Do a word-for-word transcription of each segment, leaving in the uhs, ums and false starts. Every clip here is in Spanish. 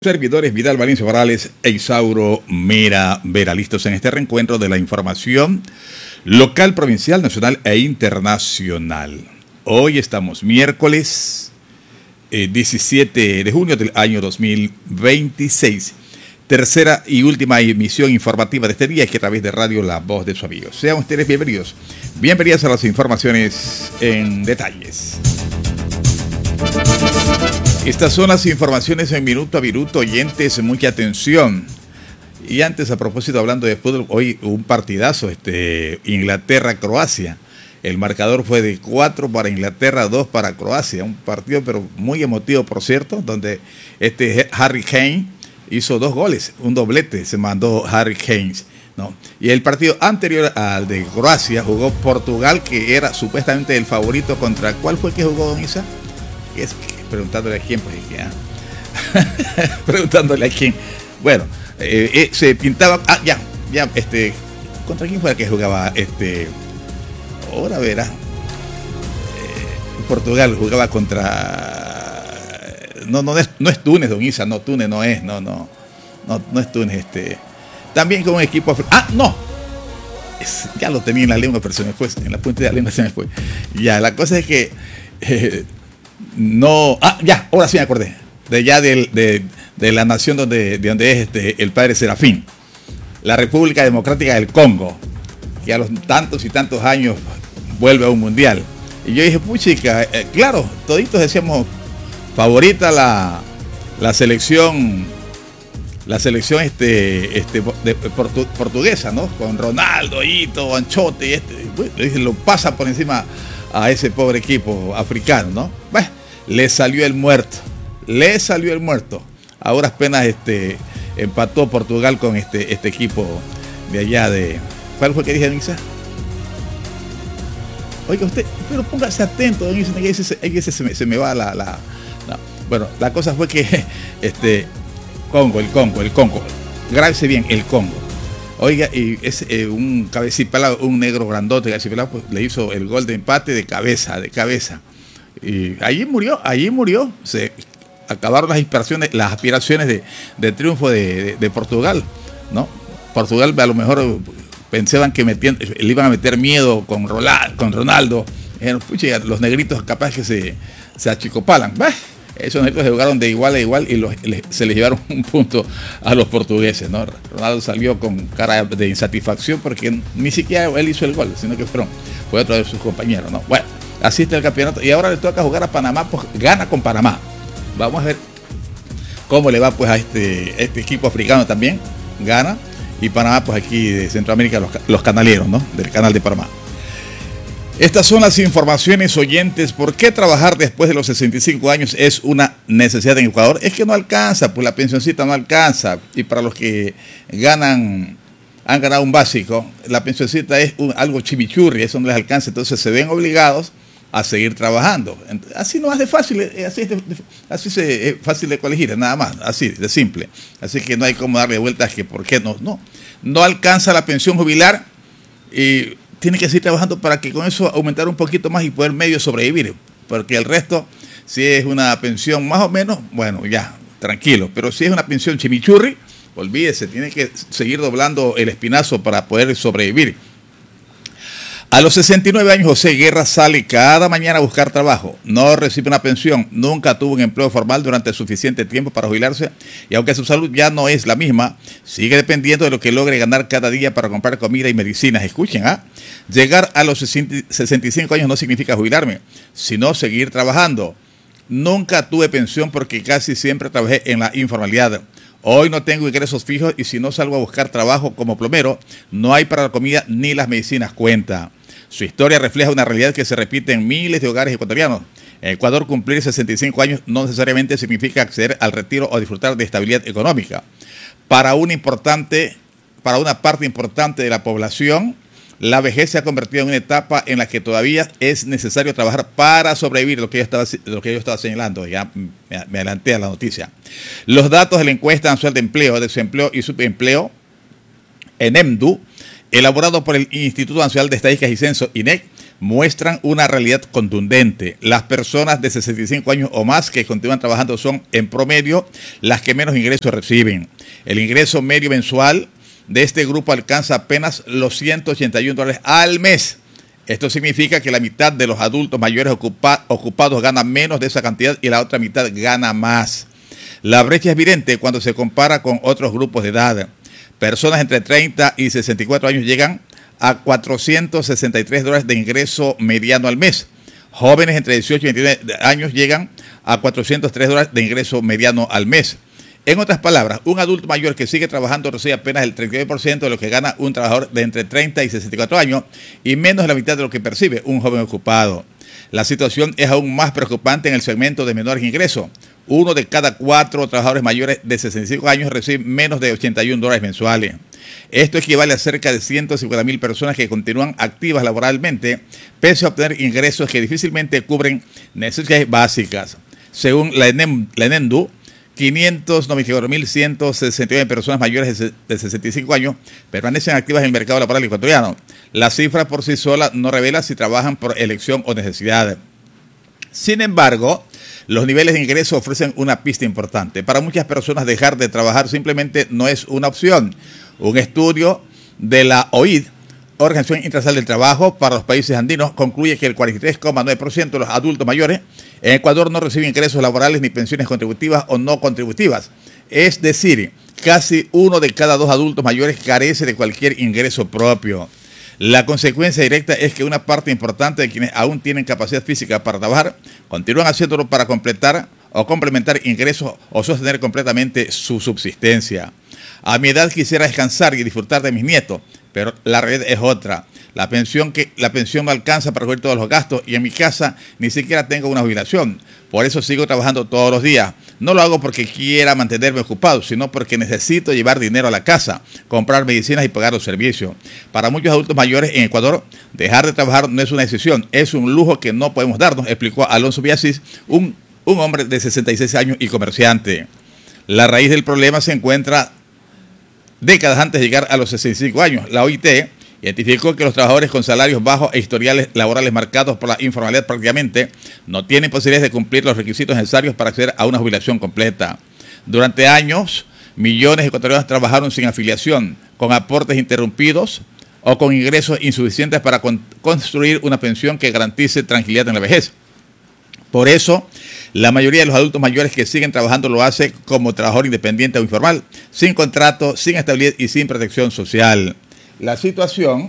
Servidores Vidal Valencia Morales e Isauro Mera Vera, listos en este reencuentro de la información local, provincial, nacional e internacional. Hoy estamos miércoles eh, diecisiete de junio del año dos mil veintiséis. Tercera y última emisión informativa de este día, que a través de Radio La Voz de su amigo. Sean ustedes bienvenidos. Bienvenidos a las informaciones en detalles. Estas son las informaciones en minuto a minuto, oyentes, mucha atención. Y antes, a propósito, hablando de fútbol, hoy un partidazo, este, Inglaterra-Croacia. El marcador fue de cuatro para Inglaterra, dos para Croacia. Un partido, pero muy emotivo, por cierto, donde este Harry Kane hizo dos goles, un doblete se mandó Harry Kane, ¿no? Y el partido anterior al de Croacia jugó Portugal, que era supuestamente el favorito contra... ¿Cuál fue el que jugó, don Isa? Es preguntándole a quién, pues, ¿eh? preguntándole a quién. Bueno, eh, eh, se pintaba. Ah, ya, ya, este. ¿Contra quién fue el que jugaba? Este. Ahora verá. Eh, Portugal jugaba contra. No, no es, no es Túnez, don Isa, no, Túnez no es, no, no, no, no es Túnez, este. También con un equipo. Ah, no. Es, ya lo tenía en la lengua, pero se me fue, en la punta de la lengua se me fue. Ya, la cosa es que. Eh, No, ah, ya, ahora sí me acordé. De ya de, de, de la nación donde, de donde es este, el padre Serafín. La República Democrática del Congo, que a los tantos y tantos años vuelve a un mundial. Y yo dije, puchica, eh, claro, toditos decíamos favorita la, la selección, la selección este, este, de, portu, portuguesa, ¿no? Con Ronaldo, Ito, Anchote, este, bueno, lo pasa por encima a ese pobre equipo africano, ¿no? Bueno, le salió el muerto, le salió el muerto. Ahora apenas este, empató Portugal con este, este equipo de allá de... ¿Cuál fue que dije, don Isa? Oiga usted, pero póngase atento, don Isa, que ese, ese se, me, se me va la... la no. Bueno, la cosa fue que este Congo, el Congo, el Congo, grábese bien, el Congo. Oiga, y es eh, un cabecipelado, un negro grandote, cabecipelado, pues le hizo el gol de empate de cabeza, de cabeza. Y allí murió, allí murió. Se acabaron las inspiraciones, las aspiraciones de, de triunfo de, de, de Portugal, ¿no? Portugal a lo mejor pensaban que metían, le iban a meter miedo con, Roland, con Ronaldo. Eh, pucha, los negritos capaz que se, se achicopalan. Bah, esos negritos jugaron de igual a igual y los, les, se les llevaron un punto a los portugueses, ¿no? Ronaldo salió con cara de insatisfacción porque ni siquiera él hizo el gol, sino que fueron, fue otro de sus compañeros, ¿no? Bueno, así está el campeonato y ahora le toca jugar a Panamá, pues gana con Panamá. Vamos a ver cómo le va pues a este, este equipo africano también, gana, y Panamá pues aquí de Centroamérica, los, los canaleros, ¿no? Del canal de Panamá. Estas son las informaciones, oyentes. ¿Por qué trabajar después de los sesenta y cinco años es una necesidad en Ecuador? Es que no alcanza, pues la pensioncita no alcanza. Y para los que ganan, han ganado un básico, la pensioncita es un, algo chimichurri, eso no les alcanza. Entonces se ven obligados a seguir trabajando. Así no es de fácil, así es, de, así se, es fácil de colegir, nada más, así de simple. Así que no hay como darle vueltas que por qué no, no. No alcanza la pensión jubilar y tiene que seguir trabajando para que con eso aumentar un poquito más y poder medio sobrevivir, porque el resto, si es una pensión más o menos, bueno, ya, tranquilo, pero si es una pensión chimichurri, olvídese, tiene que seguir doblando el espinazo para poder sobrevivir. A los sesenta y nueve años, José Guerra sale cada mañana a buscar trabajo. No recibe una pensión, nunca tuvo un empleo formal durante suficiente tiempo para jubilarse y aunque su salud ya no es la misma, sigue dependiendo de lo que logre ganar cada día para comprar comida y medicinas. Escuchen, ¿ah? Llegar a los sesenta y cinco años no significa jubilarme, sino seguir trabajando. Nunca tuve pensión porque casi siempre trabajé en la informalidad. Hoy no tengo ingresos fijos y si no salgo a buscar trabajo como plomero, no hay para la comida ni las medicinas, cuenta. Su historia refleja una realidad que se repite en miles de hogares ecuatorianos. En Ecuador, cumplir sesenta y cinco años no necesariamente significa acceder al retiro o disfrutar de estabilidad económica. Para una, importante, para una parte importante de la población, la vejez se ha convertido en una etapa en la que todavía es necesario trabajar para sobrevivir, lo que yo estaba, lo que yo estaba señalando, ya me, me adelanté a la noticia. Los datos de la encuesta anual de empleo, desempleo y subempleo, ENEMDU, elaborado por el Instituto Nacional de Estadísticas y Censo, I N E C, muestran una realidad contundente. Las personas de sesenta y cinco años o más que continúan trabajando son, en promedio, las que menos ingresos reciben. El ingreso medio mensual de este grupo alcanza apenas los ciento ochenta y un dólares al mes. Esto significa que la mitad de los adultos mayores ocupa, ocupados gana menos de esa cantidad y la otra mitad gana más. La brecha es evidente cuando se compara con otros grupos de edad. Personas entre treinta y sesenta y cuatro años llegan a cuatrocientos sesenta y tres dólares de ingreso mediano al mes. Jóvenes entre dieciocho y veintinueve años llegan a cuatrocientos tres dólares de ingreso mediano al mes. En otras palabras, un adulto mayor que sigue trabajando recibe apenas el treinta y nueve por ciento de lo que gana un trabajador de entre treinta y sesenta y cuatro años y menos de la mitad de lo que percibe un joven ocupado. La situación es aún más preocupante en el segmento de menores ingresos. Uno de cada cuatro trabajadores mayores de sesenta y cinco años recibe menos de ochenta y un dólares mensuales. Esto equivale a cerca de ciento cincuenta mil personas que continúan activas laboralmente, pese a obtener ingresos que difícilmente cubren necesidades básicas. Según la ENEMDU, quinientos noventa y cuatro mil ciento sesenta y nueve personas mayores de sesenta y cinco años permanecen activas en el mercado laboral ecuatoriano. La cifra por sí sola no revela si trabajan por elección o necesidad. Sin embargo, los niveles de ingreso ofrecen una pista importante. Para muchas personas dejar de trabajar simplemente no es una opción. Un estudio de la O I D, Organización Internacional del Trabajo para los Países Andinos, concluye que el cuarenta y tres coma nueve por ciento de los adultos mayores en Ecuador no reciben ingresos laborales ni pensiones contributivas o no contributivas. Es decir, casi uno de cada dos adultos mayores carece de cualquier ingreso propio. La consecuencia directa es que una parte importante de quienes aún tienen capacidad física para trabajar continúan haciéndolo para completar o complementar ingresos o sostener completamente su subsistencia. A mi edad quisiera descansar y disfrutar de mis nietos, pero la realidad es otra. La pensión, que, la pensión no alcanza para cubrir todos los gastos y en mi casa ni siquiera tengo una jubilación. Por eso sigo trabajando todos los días. No lo hago porque quiera mantenerme ocupado, sino porque necesito llevar dinero a la casa, comprar medicinas y pagar los servicios. Para muchos adultos mayores en Ecuador, dejar de trabajar no es una decisión, es un lujo que no podemos darnos, explicó Alonso Villasís, un, un hombre de sesenta y seis años y comerciante. La raíz del problema se encuentra décadas antes de llegar a los sesenta y cinco años. La O I T identificó que los trabajadores con salarios bajos e historiales laborales marcados por la informalidad prácticamente no tienen posibilidades de cumplir los requisitos necesarios para acceder a una jubilación completa. Durante años, millones de ecuatorianos trabajaron sin afiliación, con aportes interrumpidos o con ingresos insuficientes para con- construir una pensión que garantice tranquilidad en la vejez. Por eso, la mayoría de los adultos mayores que siguen trabajando lo hace como trabajador independiente o informal, sin contrato, sin estabilidad y sin protección social. La situación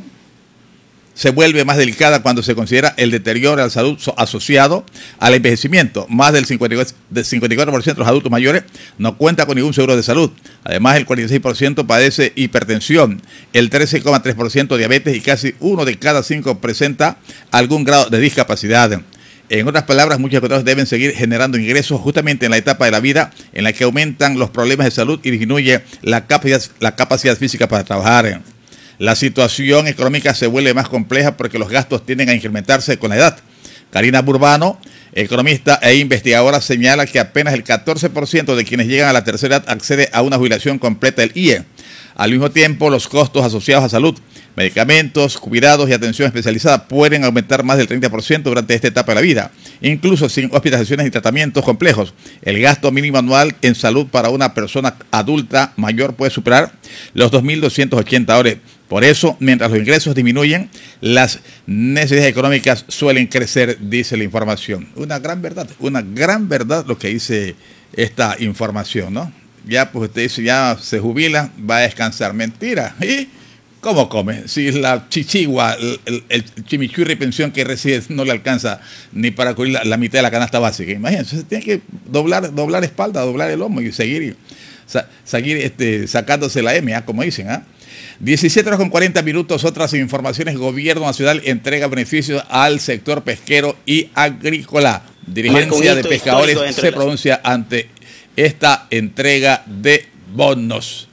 se vuelve más delicada cuando se considera el deterioro de la salud asociado al envejecimiento. Más del cincuenta y cuatro por ciento de los adultos mayores no cuenta con ningún seguro de salud. Además, el cuarenta y seis por ciento padece hipertensión, el trece coma tres por ciento diabetes y casi uno de cada cinco presenta algún grado de discapacidad. En otras palabras, muchos ecuatorianos deben seguir generando ingresos justamente en la etapa de la vida en la que aumentan los problemas de salud y disminuye la capacidad, la capacidad física para trabajar. La situación económica se vuelve más compleja porque los gastos tienden a incrementarse con la edad. Karina Burbano, economista e investigadora, señala que apenas el catorce por ciento de quienes llegan a la tercera edad accede a una jubilación completa del I E. Al mismo tiempo, los costos asociados a salud, medicamentos, cuidados y atención especializada pueden aumentar más del treinta por ciento durante esta etapa de la vida. Incluso sin hospitalizaciones y tratamientos complejos, el gasto mínimo anual en salud para una persona adulta mayor puede superar los dos mil doscientos ochenta dólares. Por eso, mientras los ingresos disminuyen, las necesidades económicas suelen crecer, dice la información. Una gran verdad, una gran verdad lo que dice esta información, ¿no? Ya, pues usted dice, ya se jubila, va a descansar. Mentira. ¿Y cómo come? Si la chichigua, el, el, el chimichurri pensión que recibe no le alcanza ni para cubrir la, la mitad de la canasta básica. Imagínense, se tiene que doblar, doblar espalda, doblar el lomo y seguir, sa, seguir este, sacándose la M, ¿eh? Como dicen, ¿ah? ¿eh? diecisiete horas con cuarenta minutos, otras informaciones. Gobierno Nacional entrega beneficios al sector pesquero y agrícola. Dirigencia de pescadores se pronuncia ante esta entrega de bonos.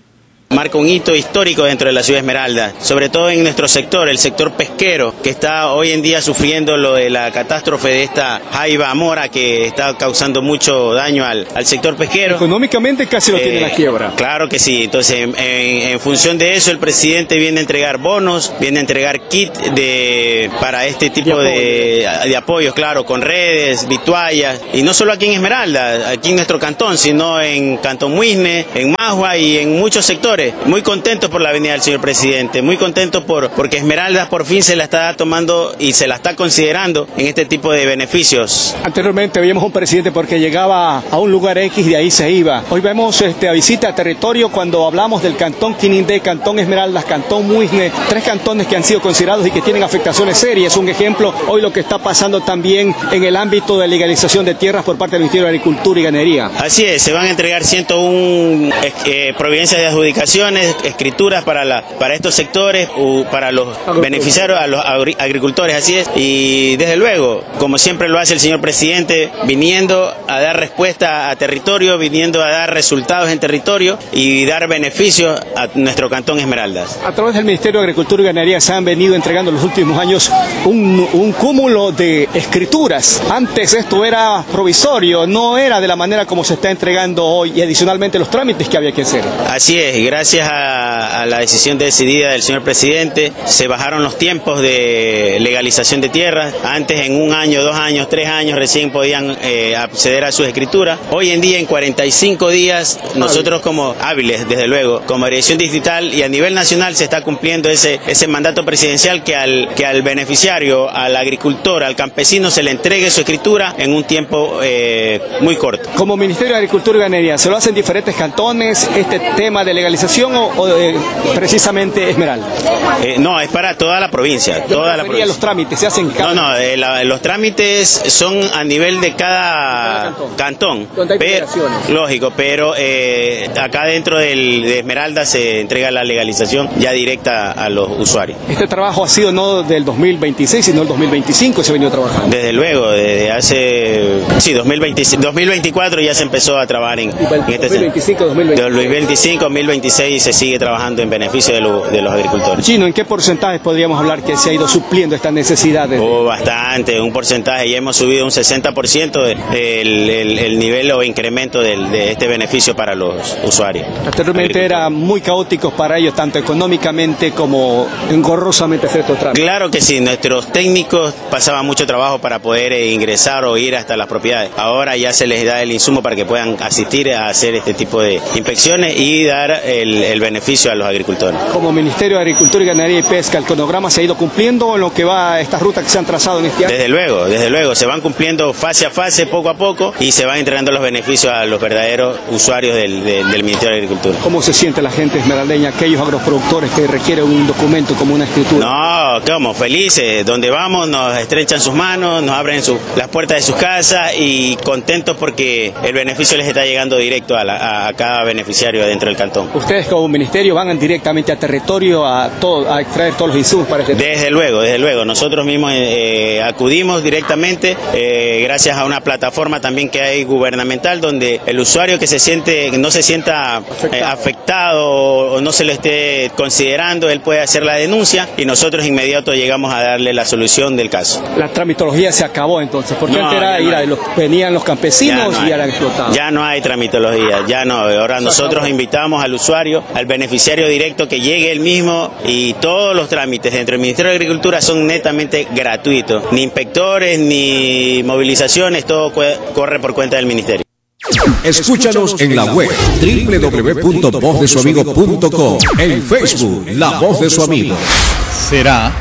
marca un hito histórico dentro de la ciudad de Esmeralda, sobre todo en nuestro sector, el sector pesquero, que está hoy en día sufriendo lo de la catástrofe de esta jaiba mora que está causando mucho daño al, al sector pesquero. Económicamente casi lo eh, tiene la quiebra. Claro que sí, entonces en, en, en función de eso el presidente viene a entregar bonos, viene a entregar kit de, para este tipo de, apoyo. de, de apoyos, claro, con redes, vituallas, y no solo aquí en Esmeralda, aquí en nuestro cantón, sino en Cantón Muisne, en Majua y en muchos sectores. Muy contentos por la venida del señor presidente, muy contentos por, porque Esmeralda por fin se la está tomando y se la está considerando en este tipo de beneficios. Anteriormente veíamos un presidente porque llegaba a un lugar X y de ahí se iba. Hoy vemos este, a visita a territorio cuando hablamos del Cantón Quinindé, Cantón Esmeraldas, Cantón Muisne, tres cantones que han sido considerados y que tienen afectaciones serias. Un ejemplo, hoy lo que está pasando también en el ámbito de legalización de tierras por parte del Ministerio de Agricultura y Ganadería. Así es, se van a entregar ciento uno eh, providencias de adjudicación, escrituras para la para estos sectores, u, para los beneficiarios, a los agricultores, así es, y desde luego, como siempre lo hace el señor presidente, viniendo a dar respuesta a territorio, viniendo a dar resultados en territorio y dar beneficios a nuestro cantón Esmeraldas. A través del Ministerio de Agricultura y Ganadería se han venido entregando en los últimos años un, un cúmulo de escrituras. Antes esto era provisorio, no era de la manera como se está entregando hoy, y adicionalmente los trámites que había que hacer. Así es, gracias a, a la decisión decidida del señor presidente, se bajaron los tiempos de legalización de tierras. Antes en un año, dos años, tres años recién podían eh, acceder a sus escrituras. Hoy en día en cuarenta y cinco días, nosotros como hábiles, desde luego, como Dirección Distrital y a nivel nacional se está cumpliendo ese, ese mandato presidencial que al, que al beneficiario, al agricultor, al campesino se le entregue su escritura en un tiempo eh, muy corto. Como Ministerio de Agricultura y Ganadería, ¿se lo hacen diferentes cantones este tema de legalización o, o eh, precisamente Esmeralda? Eh, no, es para toda la provincia. Toda la provincia. Los trámites se hacen cada... No, no, eh, la, los trámites son a nivel de cada, cada cantón. cantón pero, lógico, pero eh, acá dentro del, de Esmeralda se entrega la legalización ya directa a los usuarios. Este trabajo ha sido no del dos mil veintiséis, sino del dos mil veinticinco se ha venido trabajando. Desde luego, desde hace... Sí, dos mil veinticinco, dos mil veinticuatro ya se empezó a trabajar en, en este... dos mil veinticinco, dos mil veintiséis. dos mil veinticinco, dos mil veintiséis se sigue trabajando en beneficio de, lo, de los agricultores. Chino, ¿en qué porcentaje podríamos hablar que se ha ido supliendo estas necesidades? Oh, bastante, un porcentaje, ya hemos subido un sesenta por ciento el, el, el nivel o incremento del, de este beneficio para los usuarios. Anteriormente era muy caótico para ellos, tanto económicamente como engorrosamente hacer estos trámites. Claro que sí, nuestros técnicos pasaban mucho trabajo para poder eh, ingresar o ir hasta las propiedades. Ahora ya se les da el insumo para que puedan asistir a hacer este tipo de inspecciones y dar el, el beneficio a los agricultores. Como Ministerio de Agricultura y Ganadería y Pesca, ¿el cronograma se ha ido cumpliendo en lo que va a estas rutas que se han trazado en este año? Desde luego, desde luego, se van cumpliendo fase a fase, poco a poco, y se van entregando los beneficios a los verdaderos usuarios del, del, del Ministerio de Agricultura. ¿Cómo se siente la gente esmeraldeña, aquellos agroproductores que requieren un documento como una escritura? No, ¿cómo? Felices, donde vamos nos estrechan sus manos, nos abren su, las puertas de sus casas y contentos porque el beneficio les está llegando directo a, la, a cada beneficiario dentro del cantón. ¿Ustedes como ministerio van directamente a territorio a, todo, a extraer todos los insumos para este tema? Desde luego, desde luego, nosotros mismos eh, acudimos directamente eh, gracias a una plataforma también que hay gubernamental donde el usuario que se siente, no se sienta afectado, eh, afectado o, o no se lo esté considerando, él puede hacer la denuncia y nosotros inmediato llegamos a darle la solución del caso. La tramitología se acabó entonces, porque no, antes era ir a los, venían los campesinos no y eran explotados. Ya no hay tramitología, ya no, ahora nosotros invitamos al usuario, al beneficiario directo que llegue él mismo y todos los trámites dentro del Ministerio de Agricultura son netamente gratuitos, ni inspectores ni movilizaciones, todo corre por cuenta del Ministerio. Escúchanos en la web doble u doble u doble u punto voz de su amigo punto com, en Facebook La Voz de su Amigo. ¿Será,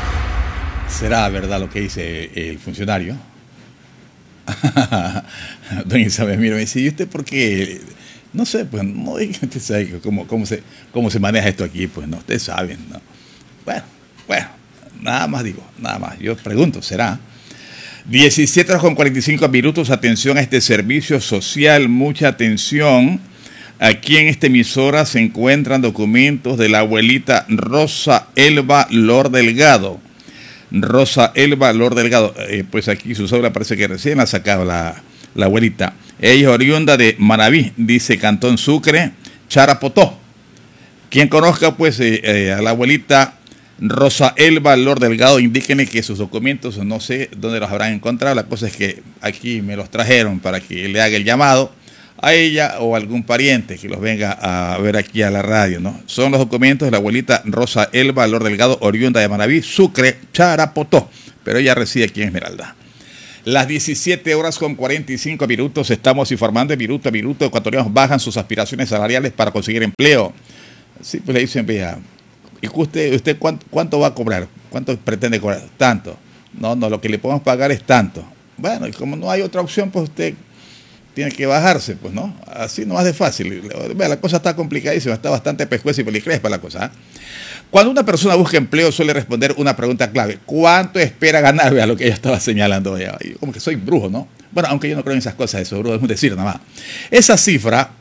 será verdad lo que dice el funcionario? Don Isabel, mira, me dice, ¿y usted por qué? No sé, pues, no, usted sabe cómo, cómo, se, cómo se maneja esto aquí, pues no, ustedes saben, ¿no? Bueno, bueno, nada más digo, nada más, yo pregunto, ¿será? diecisiete horas con cuarenta y cinco minutos, atención a este servicio social, mucha atención. Aquí en esta emisora se encuentran documentos de la abuelita Rosa Elba Lor Delgado. Rosa Elba Lor Delgado, eh, pues aquí su sobra parece que recién la ha sacado la, la abuelita. Ella es oriunda de Manaví, dice Cantón Sucre, Charapotó. Quien conozca pues eh, eh, a la abuelita Rosa Elba Lor Delgado, indíquenle que sus documentos no sé dónde los habrán encontrado. La cosa es que aquí me los trajeron para que le haga el llamado a ella o a algún pariente que los venga a ver aquí a la radio, ¿no? Son los documentos de la abuelita Rosa Elba Lor Delgado, oriunda de Manaví, Sucre, Charapotó, pero ella reside aquí en Esmeralda. Las diecisiete horas con cuarenta y cinco minutos, estamos informando de minuto a minuto. Ecuatorianos bajan sus aspiraciones salariales para conseguir empleo. Sí, pues le dicen, vea, ¿y usted, usted cuánto, cuánto va a cobrar? ¿Cuánto pretende cobrar? Tanto. No, no, lo que le podemos pagar es tanto. Bueno, y como no hay otra opción, pues usted tiene que bajarse, pues, ¿no? Así no es de fácil. Vea, la cosa está complicadísima, está bastante pescueza y pelicrespa la cosa, ¿eh? Cuando una persona busca empleo suele responder una pregunta clave: ¿cuánto espera ganar? Vea lo que ella estaba señalando. Ella. Como que soy brujo, ¿no? Bueno, aunque yo no creo en esas cosas, eso brujo es un decir nada más. Esa cifra,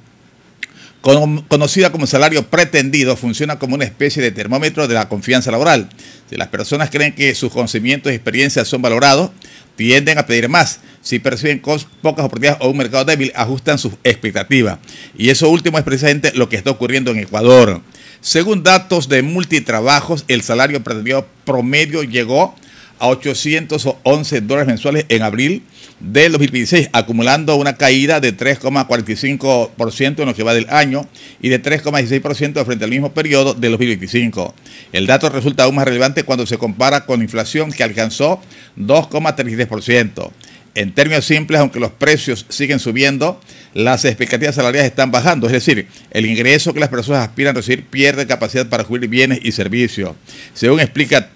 conocida como salario pretendido, funciona como una especie de termómetro de la confianza laboral. Si las personas creen que sus conocimientos y experiencias son valorados, tienden a pedir más. Si perciben pocas oportunidades o un mercado débil, ajustan sus expectativas. Y eso último es precisamente lo que está ocurriendo en Ecuador. Según datos de Multitrabajos, el salario pretendido promedio llegó a ochocientos once dólares mensuales en abril del dos mil dieciséis, acumulando una caída de tres coma cuarenta y cinco por ciento en lo que va del año y de tres coma dieciséis por ciento frente al mismo periodo del dos mil veinticinco. El dato resulta aún más relevante cuando se compara con la inflación, que alcanzó dos coma treinta y tres por ciento. En términos simples, aunque los precios siguen subiendo, las expectativas salariales están bajando. Es decir, el ingreso que las personas aspiran a recibir pierde capacidad para cubrir bienes y servicios. Según explica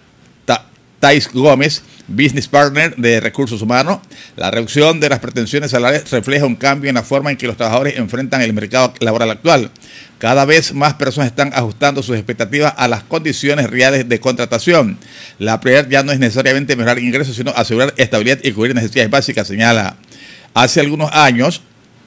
Thais Gómez, Business Partner de Recursos Humanos, la reducción de las pretensiones salariales refleja un cambio en la forma en que los trabajadores enfrentan el mercado laboral actual. Cada vez más personas están ajustando sus expectativas a las condiciones reales de contratación. La prioridad ya no es necesariamente mejorar ingresos, sino asegurar estabilidad y cubrir necesidades básicas, señala. Hace algunos años,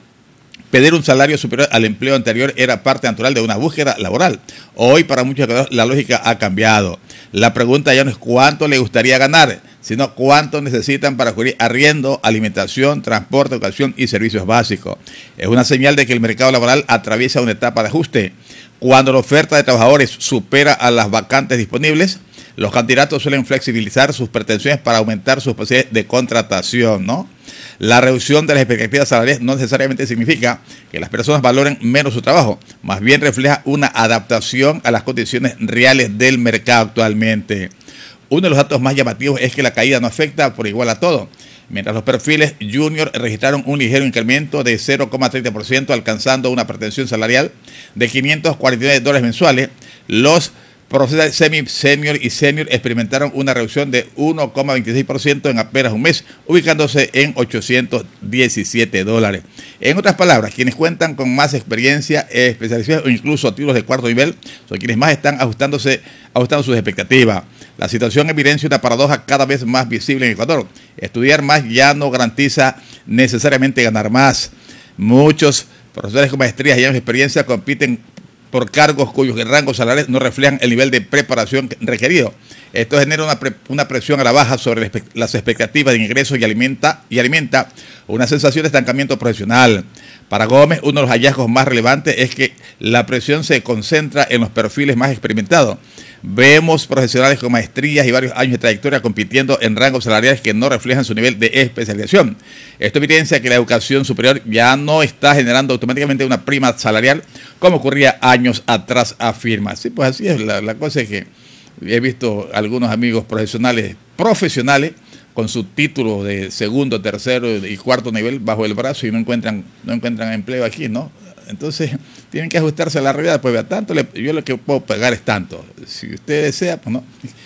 pedir un salario superior al empleo anterior era parte natural de una búsqueda laboral. Hoy, para muchos la lógica ha cambiado. La pregunta ya no es cuánto le gustaría ganar, sino cuánto necesitan para cubrir arriendo, alimentación, transporte, educación y servicios básicos. Es una señal de que el mercado laboral atraviesa una etapa de ajuste. Cuando la oferta de trabajadores supera a las vacantes disponibles, los candidatos suelen flexibilizar sus pretensiones para aumentar sus posibilidades de contratación, ¿no? La reducción de las expectativas salariales no necesariamente significa que las personas valoren menos su trabajo, más bien refleja una adaptación a las condiciones reales del mercado actualmente. Uno de los datos más llamativos es que la caída no afecta por igual a todo. Mientras los perfiles junior registraron un ligero incremento de cero coma treinta por ciento, alcanzando una pretensión salarial de quinientos cuarenta y nueve dólares mensuales, los profesionales semi, senior y senior experimentaron una reducción de uno coma veintiséis por ciento en apenas un mes, ubicándose en ochocientos diecisiete dólares. En otras palabras, quienes cuentan con más experiencia, especialización o incluso títulos de cuarto nivel son quienes más están ajustándose, ajustando sus expectativas. La situación evidencia una paradoja cada vez más visible en Ecuador. Estudiar más ya no garantiza necesariamente ganar más. Muchos profesores con maestrías y años de experiencia compiten por cargos cuyos rangos salariales no reflejan el nivel de preparación requerido. Esto genera una, pre, una presión a la baja sobre las expectativas de ingresos y alimenta, y alimenta una sensación de estancamiento profesional. Para Gómez, uno de los hallazgos más relevantes es que la presión se concentra en los perfiles más experimentados. Vemos profesionales con maestrías y varios años de trayectoria compitiendo en rangos salariales que no reflejan su nivel de especialización. Esto evidencia que la educación superior ya no está generando automáticamente una prima salarial como ocurría años atrás, afirma. Sí, pues así es. La, la cosa es que he visto algunos amigos profesionales, profesionales con su título de segundo, tercero y cuarto nivel bajo el brazo y no encuentran, no encuentran empleo aquí, ¿no? Entonces tienen que ajustarse a la realidad, pues vea, tanto le, yo lo que puedo pagar es tanto. Si usted desea, pues no.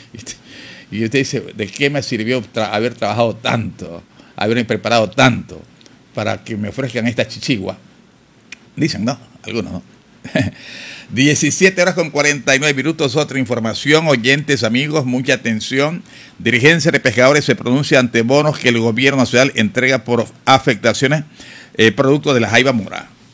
Y usted dice, ¿de qué me sirvió tra- haber trabajado tanto, haberme preparado tanto para que me ofrezcan esta chichigua? Dicen, no, algunos no. diecisiete horas con cuarenta y nueve minutos, otra información, oyentes, amigos, mucha atención. Dirigencia de pescadores se pronuncia ante bonos que el gobierno nacional entrega por afectaciones eh, producto de la jaiba mora.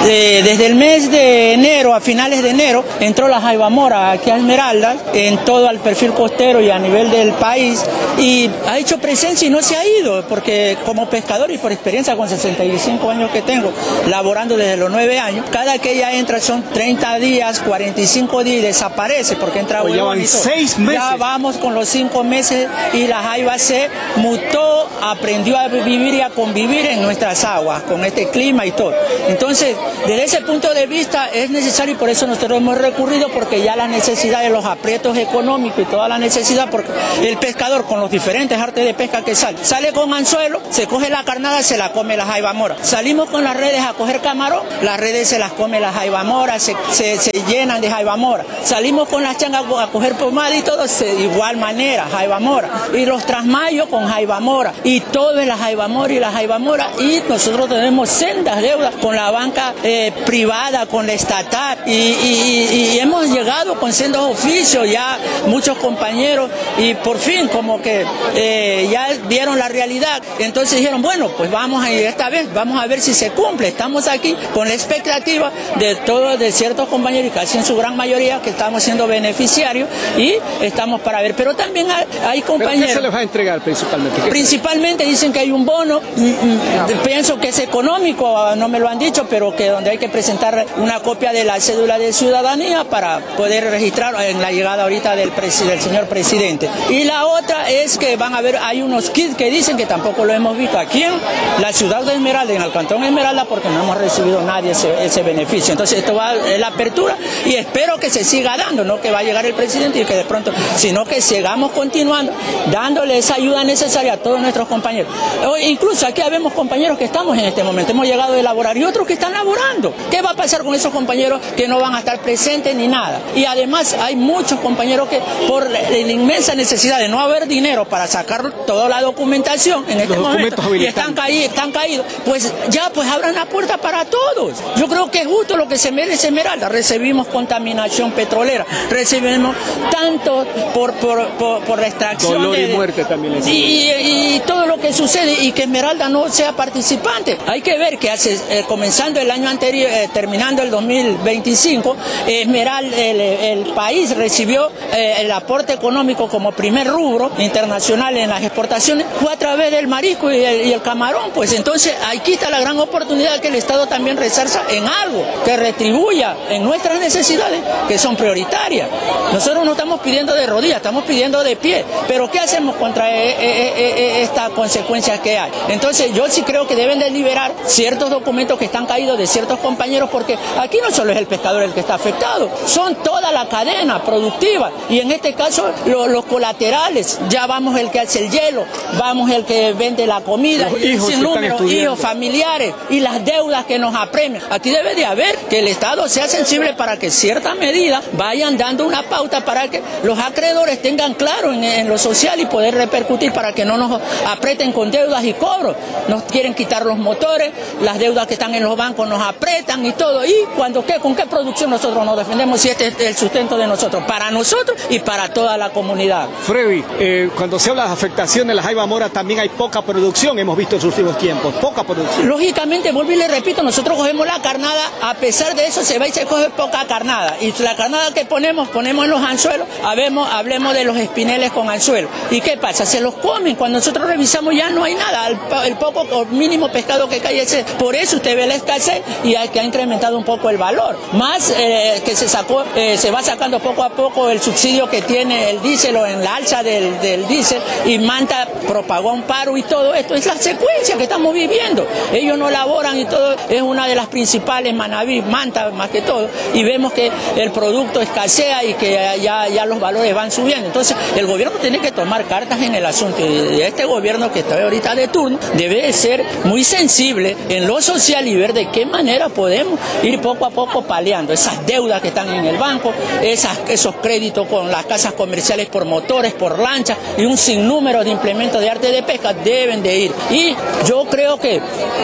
eh, desde el mes de enero, a finales de enero, entró la jaiba mora aquí a Esmeraldas, en todo el perfil costero y a nivel del país, y ha hecho presencia y no se ha ido, porque como pescador y por experiencia con sesenta y cinco años que tengo, laborando desde los nueve años, cada que ella entra son treinta días, cuarenta y cinco días y desaparece, porque entra pues huevón y todo. seis meses. Ya vamos con los cinco meses y la jaiba se mutó, aprendió a vivir y a convivir en nuestras aguas, con este clima y todo. Entonces, desde ese punto de vista es necesario, y por eso nosotros hemos recurrido, porque ya la necesidad de los aprietos económicos y toda la necesidad, porque el pescador con los diferentes artes de pesca que sale, sale con anzuelo, se coge la carnada, se la come la jaiba mora. Salimos con las redes a coger camarón, las redes se las come la jaiba mora, se, se, se llenan de jaiba mora. Salimos con las changas a coger pomada y todo, de igual manera, jaiba mora. Y los trasmayos con jaiba mora. Y todo es la jaiba mora y la jaiba mora. Y nosotros tenemos sendas deudas con la banca eh, privada, con la estatal. Y, y, y, y hemos llegado con sendos oficios ya muchos compañeros y por fin como que eh, ya vieron la realidad. Entonces dijeron, bueno, pues vamos a ir esta vez, vamos a ver si se cumple. Estamos aquí con la expectativa de todos, de ciertos compañeros, y casi en su gran mayoría, que estamos siendo beneficiarios y estamos para ver. Pero también hay, hay compañeros... ¿Qué se les va a entregar principalmente? ¿Qué? Principalmente dicen que hay un bono, mm, mm, pienso que es económico, no me lo han dicho, pero que donde hay que presentar una copia de la cédula de ciudadanía para poder registrar en la llegada ahorita del, presi del señor presidente. Y la otra es que van a ver, hay unos kits que dicen que tampoco lo hemos visto aquí en la ciudad de Esmeralda, en el cantón Esmeralda, porque no hemos recibido nadie ese, ese beneficio. Entonces esto va es la apertura y espero que se siga dando, no que va a llegar el presidente y que de pronto, sino que sigamos continuando dándole esa ayuda necesaria a todos nuestros compañeros. O incluso aquí habemos compañeros que estamos en este momento, hemos llegado a laborar y otros que están laborando. ¿Qué va a pasar con esos compañeros que no van a estar presentes ni nada? Y además hay muchos compañeros que por la, la inmensa necesidad de no haber dinero para sacar toda la documentación en este momento y están caídos, están caídos, pues ya pues abran la puerta para todos. Yo creo que es justo lo que se merece Esmeralda. Recibimos contaminación petrolera, recibimos tanto por, por, por, por la extracción dolor de, y muerte también y, y, y todo lo que sucede, y que Esmeralda no sea participante. Hay que ver que hace, eh, comenzando el año anterior, eh, terminando el dos mil veinticinco, eh, Esmeralda, el, el país recibió eh, el aporte económico como primer rubro internacional en las exportaciones, fue a través del marisco y el, y el camarón. Pues entonces aquí está la gran oportunidad que el Estado también resarza en algo, que retribuya en nuestras necesidades que son prioritarias. Nosotros no estamos pidiendo de rodillas, estamos pidiendo de pie, pero ¿qué hacemos contra e, e, e, estas consecuencias que hay? Entonces yo sí creo que deben de liberar ciertos documentos que están caídos de ciertos compañeros, porque aquí no solo es el pescador el que está afectado, son toda la cadena productiva, y en este caso lo, los colaterales, ya vamos el que hace el hielo, vamos el que vende la comida, los hijos sin número, hijos, familiares, y las deudas que nos apremian. Aquí debe de haber que el Estado sea sensible para que ciertas medidas vayan dando una pauta para que los acreedores tengan claro en, en lo social y poder repercutir, para que no nos aprieten con deudas y cobros. Nos quieren quitar los motores, las deudas que están en los bancos nos apretan y todo. ¿Y cuando qué? ¿Con qué producción nosotros nos defendemos si este es el sustento de nosotros? Para nosotros y para toda la comunidad. Freddy, eh, cuando se habla de afectación de la jaiba mora, también hay poca producción, hemos visto en los últimos tiempos, poca producción. Lógicamente, vuelvo y le repito, nosotros cogemos la carnada, a pesar de eso se va y se coge poca carnada. Y la carnada que ponemos, ponemos en los anzuelos, hablemos, hablemos de los espineles con anzuelo. ¿Y qué pasa? Se los comen. Cuando nosotros revisamos ya no hay nada, el, el poco o mínimo pescado que cae ese. Por eso usted ve la escasez y hay, que ha incrementado un poco el valor. Más eh, que se sacó, eh, se va sacando poco a poco el subsidio que tiene el diésel, o en la alza del, del diésel, y Manta propagó un paro y todo esto. Es la secuencia que estamos viviendo. Ellos no laboran y todo, es una de las principales, Manaví, Manta más que todo, y vemos que el producto escasea y que ya, ya los valores van subiendo. Entonces el gobierno tiene que tomar cartas en el asunto, y este gobierno que está ahorita de turno debe ser muy sensible en lo social y ver de qué manera podemos ir poco a poco paliando esas deudas que están en el banco, esas, esos créditos con las casas comerciales por motores, por lanchas, y un sinnúmero de implementos de arte de pesca deben de ir. Y yo creo que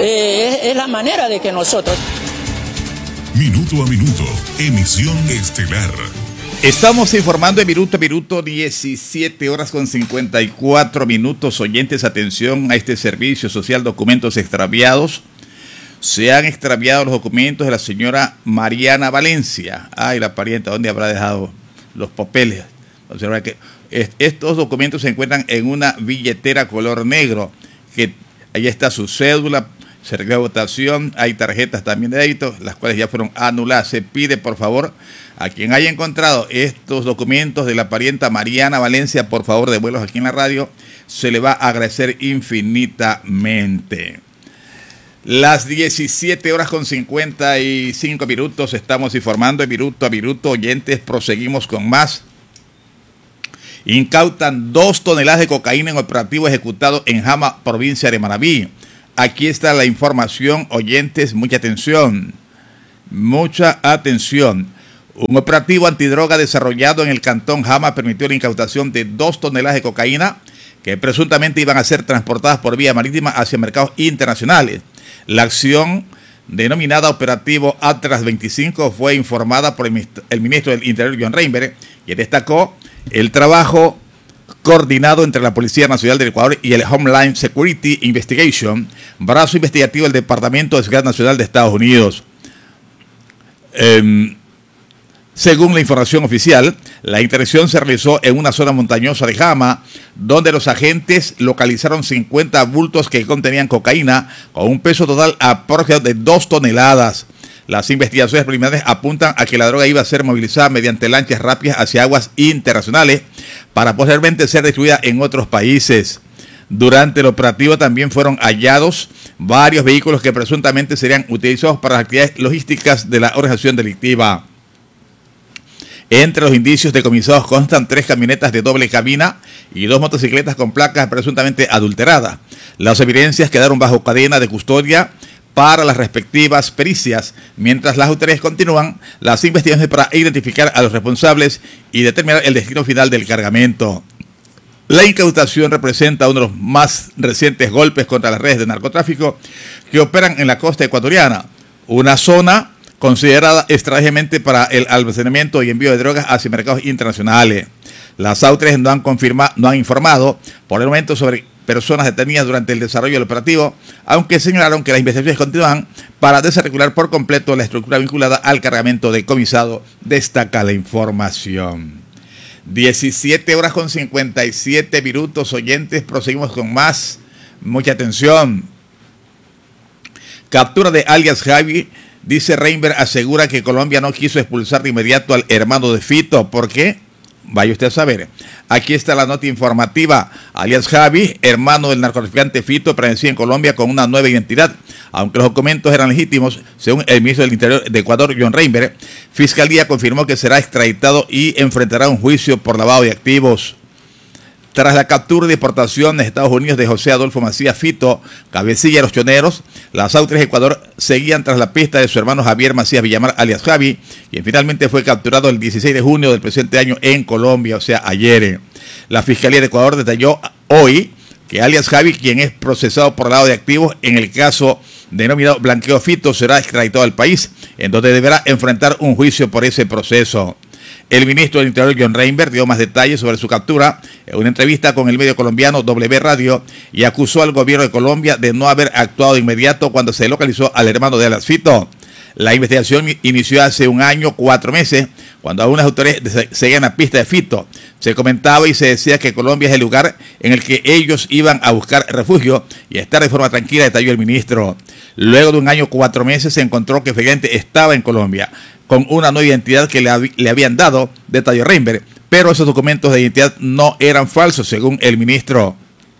eh, es, es la manera de que nosotros... Minuto a minuto, emisión estelar. Estamos informando en minuto a minuto, diecisiete horas con cincuenta y cuatro minutos. Oyentes, atención a este servicio social, documentos extraviados. se han extraviado los documentos de la señora Mariana Valencia. Ay, la parienta, ¿dónde habrá dejado los papeles? Observa que estos documentos se encuentran en una billetera color negro, que ahí está su cédula, certificado de votación, hay tarjetas también de débito, las cuales ya fueron anuladas. Se pide, por favor, a quien haya encontrado estos documentos de la parienta Mariana Valencia, por favor, devuélvalos aquí en la radio, se le va a agradecer infinitamente. Las diecisiete horas con cincuenta y cinco minutos, estamos informando de minuto a minuto, oyentes, proseguimos con más. Incautan dos toneladas de cocaína en operativo ejecutado en Jama, provincia de Manabí. Aquí está la información, oyentes, mucha atención, mucha atención. Un operativo antidroga desarrollado en el cantón Jama permitió la incautación de dos toneladas de cocaína que presuntamente iban a ser transportadas por vía marítima hacia mercados internacionales. La acción, denominada Operativo Atlas veinticinco, fue informada por el ministro del Interior, John Reinberg, que destacó el trabajo coordinado entre la Policía Nacional del Ecuador y el Homeland Security Investigation, brazo investigativo del Departamento de Seguridad Nacional de Estados Unidos. Eh, Según la información oficial, la intervención se realizó en una zona montañosa de Jama, donde los agentes localizaron cincuenta bultos que contenían cocaína con un peso total aproximado de dos toneladas. Las investigaciones preliminares apuntan a que la droga iba a ser movilizada mediante lanchas rápidas hacia aguas internacionales para posteriormente ser distribuida en otros países. Durante el operativo también fueron hallados varios vehículos que presuntamente serían utilizados para las actividades logísticas de la organización delictiva. Entre los indicios decomisados constan tres camionetas de doble cabina y dos motocicletas con placas presuntamente adulteradas. Las evidencias quedaron bajo cadena de custodia para las respectivas pericias, mientras las autoridades continúan las investigaciones para identificar a los responsables y determinar el destino final del cargamento. La incautación representa uno de los más recientes golpes contra las redes de narcotráfico que operan en la costa ecuatoriana, una zona considerada estratégicamente para el almacenamiento y envío de drogas hacia mercados internacionales. Las autoridades no han confirmado, no han informado por el momento sobre personas detenidas durante el desarrollo del operativo, aunque señalaron que las investigaciones continúan para desarticular por completo la estructura vinculada al cargamento decomisado, destaca la información. diecisiete horas con cincuenta y siete minutos, oyentes, proseguimos con más. Mucha atención. Captura de alias Javi. Dice Reinberg, asegura que Colombia no quiso expulsar de inmediato al hermano de Fito. ¿Por qué? Vaya usted a saber. Aquí está la nota informativa. Alias Javi, hermano del narcotraficante Fito, permanecía en Colombia con una nueva identidad. Aunque los documentos eran legítimos, según el ministro del Interior de Ecuador, John Reinberg, Fiscalía confirmó que será extraditado y enfrentará un juicio por lavado de activos. Tras la captura y deportación de Estados Unidos de José Adolfo Macías Fito, cabecilla de los choneros, las autoridades de Ecuador seguían tras la pista de su hermano Javier Macías Villamar, alias Javi, quien finalmente fue capturado el dieciséis de junio del presente año en Colombia, o sea, ayer. La Fiscalía de Ecuador detalló hoy que alias Javi, quien es procesado por lavado de activos en el caso denominado Blanqueo Fito, será extraditado al país, en donde deberá enfrentar un juicio por ese proceso. El ministro del Interior, John Reinberg, dio más detalles sobre su captura en una entrevista con el medio colombiano W Radio y acusó al gobierno de Colombia de no haber actuado de inmediato cuando se localizó al hermano de alias Fito. La investigación inició hace un año, cuatro meses, cuando aún las autoridades seguían la pista de Fito. Se comentaba y se decía que Colombia es el lugar en el que ellos iban a buscar refugio y a estar de forma tranquila, detalló el ministro. Luego de un año, cuatro meses, se encontró que efectivamente estaba en Colombia con una nueva identidad que le, hab le habían dado, detalló Reinberg, pero esos documentos de identidad no eran falsos, según el ministro.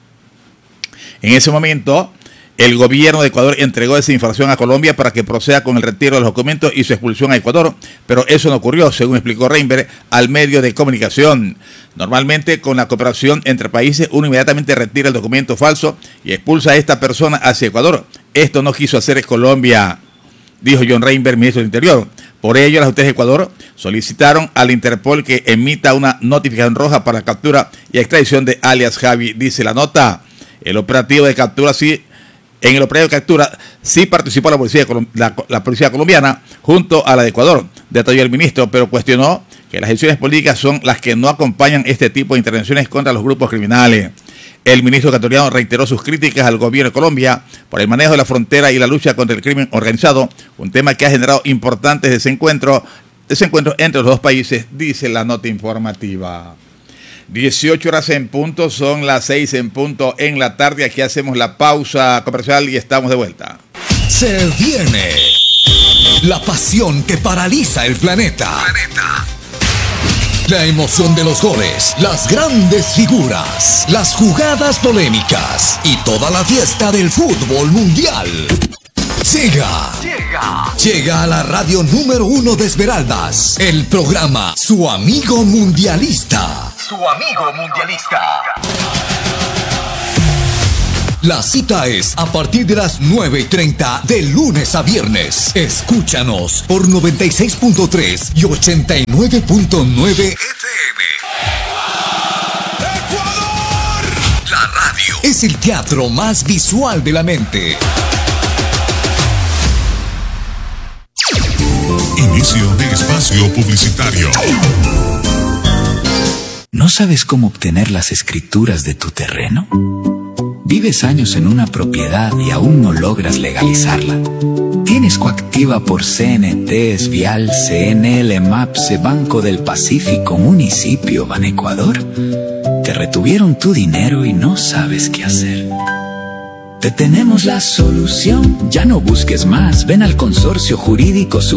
En ese momento, el gobierno de Ecuador entregó esa información a Colombia para que proceda con el retiro de los documentos y su expulsión a Ecuador, pero eso no ocurrió, según explicó Reinberg al medio de comunicación. Normalmente, con la cooperación entre países, uno inmediatamente retira el documento falso y expulsa a esta persona hacia Ecuador. Esto no quiso hacer Colombia, dijo John Reinberg, ministro del Interior. Por ello, las autoridades de Ecuador solicitaron al Interpol que emita una notificación roja para la captura y extradición de alias Javi, dice la nota. El operativo de captura, sí, en el operativo de captura, sí participó la policía, la, la policía colombiana junto a la de Ecuador, detalló el ministro, pero cuestionó que las decisiones políticas son las que no acompañan este tipo de intervenciones contra los grupos criminales. El ministro ecuatoriano reiteró sus críticas al gobierno de Colombia por el manejo de la frontera y la lucha contra el crimen organizado, un tema que ha generado importantes desencuentros, desencuentros entre los dos países, dice la nota informativa. dieciocho horas en punto, son las seis en punto en la tarde. Aquí hacemos la pausa comercial y estamos de vuelta. Se viene la pasión que paraliza el planeta. La emoción de los goles, las grandes figuras, las jugadas polémicas y toda la fiesta del fútbol mundial. Llega, llega, llega a la radio número uno de Esmeraldas, el programa Su Amigo Mundialista. Su Amigo Mundialista. La cita es a partir de las nueve y treinta de lunes a viernes. Escúchanos por noventa y seis punto tres y ochenta y nueve punto nueve F M. ¡Ecuador! La radio es el teatro más visual de la mente. Inicio de espacio publicitario. ¿No sabes cómo obtener las escrituras de tu terreno? ¿Vives años en una propiedad y aún no logras legalizarla? ¿Tienes coactiva por C N Ts, Vial, C N L, MAPSE, Banco del Pacífico, Municipio, Banecuador? Te retuvieron tu dinero y no sabes qué hacer. Te tenemos la solución, ya no busques más, ven al Consorcio Jurídico